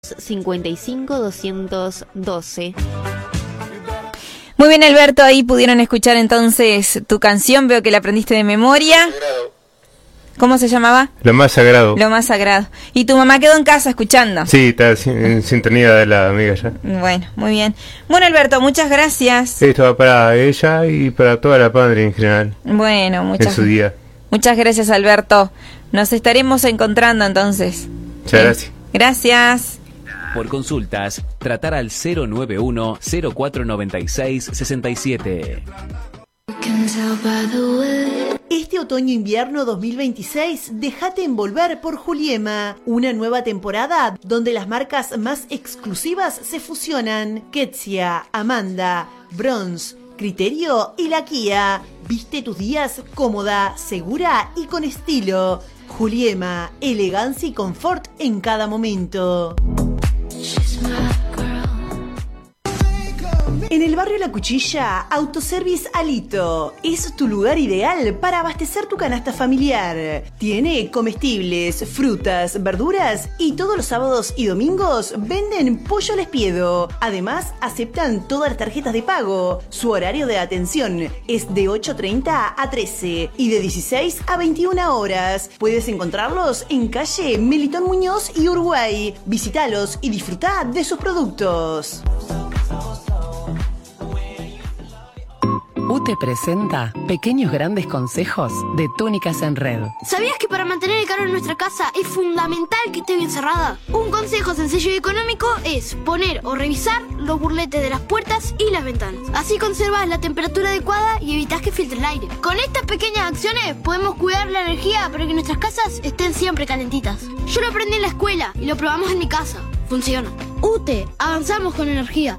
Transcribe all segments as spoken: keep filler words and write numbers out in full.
cincuenta y cinco doscientos doce. Muy bien, Alberto, ahí pudieron escuchar entonces tu canción, veo que la aprendiste de memoria. ¿Cómo se llamaba? Lo más sagrado. Lo más sagrado. ¿Y tu mamá quedó en casa escuchando? Sí, está en sintonía de la amiga ya. Bueno, muy bien. Bueno, Alberto, muchas gracias. Esto va para ella y para toda la padre en general. Bueno, muchas en su día. Muchas gracias, Alberto. Nos estaremos encontrando entonces. Muchas ¿Sí? gracias. Gracias. Por consultas, tratar al cero nueve uno, cero cuatro nueve seis, seis siete. Este otoño-invierno dos mil veintiséis, déjate envolver por Juliema, una nueva temporada donde las marcas más exclusivas se fusionan. Ketsia, Amanda, Bronze, Criterio y La Kia. Viste tus días cómoda, segura y con estilo. Juliema, elegancia y confort en cada momento. En el barrio La Cuchilla, Autoservice Alito es tu lugar ideal para abastecer tu canasta familiar. Tiene comestibles, frutas, verduras y todos los sábados y domingos venden pollo al espiedo. Además, aceptan todas las tarjetas de pago. Su horario de atención es de ocho treinta a trece y de dieciséis a veintiuna horas. Puedes encontrarlos en calle Melitón Muñoz y Uruguay. Visítalos y disfruta de sus productos. U T E presenta Pequeños Grandes Consejos de Túnicas en Red. ¿Sabías que para mantener el calor en nuestra casa es fundamental que esté bien cerrada? Un consejo sencillo y económico es poner o revisar los burletes de las puertas y las ventanas. Así conservas la temperatura adecuada y evitas que filtre el aire. Con estas pequeñas acciones podemos cuidar la energía para que nuestras casas estén siempre calentitas. Yo lo aprendí en la escuela y lo probamos en mi casa. Funciona. U T E, avanzamos con energía.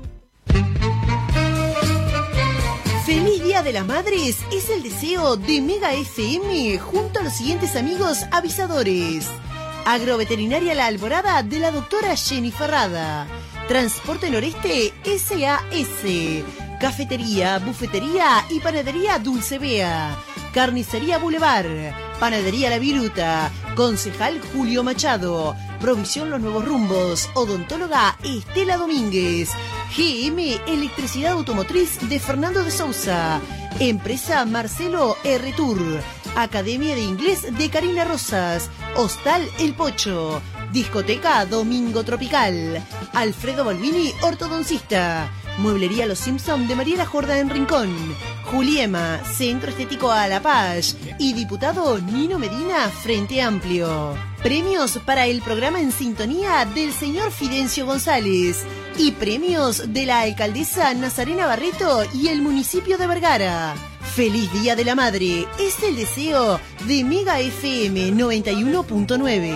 Feliz Día de las Madres es el deseo de Mega F M junto a los siguientes amigos avisadores. Agroveterinaria La Alborada de la doctora Jenny Ferrada. Transporte Noreste S A S. Cafetería, bufetería y panadería Dulce Bea. Carnicería Boulevard. Panadería La Viruta. Concejal Julio Machado. Provisión Los Nuevos Rumbos. Odontóloga Estela Domínguez. G M Electricidad Automotriz de Fernando de Sousa. Empresa Marcelo R. Tour. Academia de Inglés de Karina Rosas. Hostal El Pocho. Discoteca Domingo Tropical. Alfredo Balbini, ortodoncista. Mueblería Los Simpson de Mariela Jorda en Rincón. Juliema, Centro Estético a la Paz. Y diputado Nino Medina, Frente Amplio. Premios para el programa En Sintonía del señor Fidencio González. Y premios de la alcaldesa Nazarena Barreto y el municipio de Vergara. Feliz Día de la Madre es el deseo de Mega F M noventa y uno punto nueve.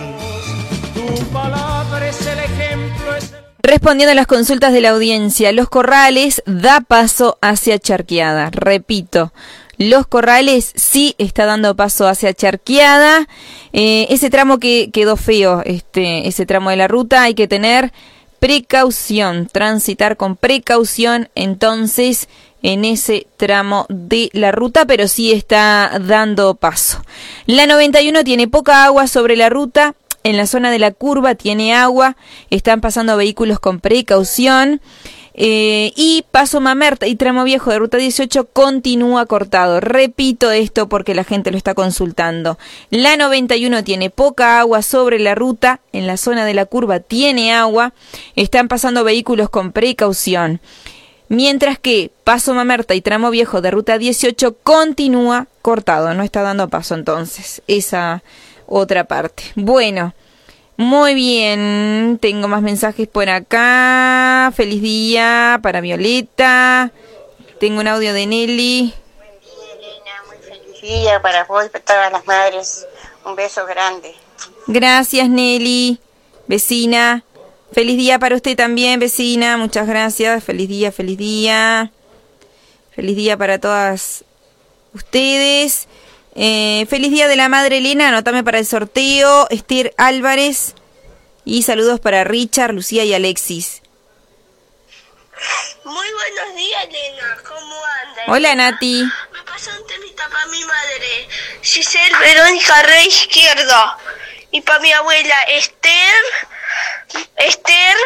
Tu palabra es el ejemplo, es el... Respondiendo a las consultas de la audiencia, Los Corrales da paso hacia Charqueada. Repito, Los Corrales sí está dando paso hacia Charqueada. Eh, ese tramo que quedó feo, este, ese tramo de la ruta, hay que tener precaución, transitar con precaución entonces en ese tramo de la ruta, pero sí está dando paso. La noventa y uno tiene poca agua sobre la ruta. En la zona de la curva tiene agua, están pasando vehículos con precaución. Eh, y Paso Mamerta y tramo viejo de ruta dieciocho continúa cortado. Repito esto porque la gente lo está consultando. La noventa y uno tiene poca agua sobre la ruta, en la zona de la curva tiene agua, están pasando vehículos con precaución. Mientras que Paso Mamerta y tramo viejo de ruta dieciocho continúa cortado, no está dando paso entonces esa otra parte. Bueno, muy bien, tengo más mensajes por acá. Feliz día para Violeta. Tengo un audio de Nelly. Buen día, Elena, muy feliz día para vos y para todas las madres. Un beso grande. Gracias, Nelly, vecina. Feliz día para usted también, vecina. Muchas gracias. Feliz día, feliz día. Feliz día para todas ustedes. Eh, feliz día de la madre Elena, anotame para el sorteo. Esther Álvarez. Y saludos para Richard, Lucía y Alexis. Muy buenos días, Elena. ¿Cómo andas? Hola, Nati. Me pasó un temita para mi madre, Giselle Verónica Rey Izquierdo. Y para mi abuela Esther Esther.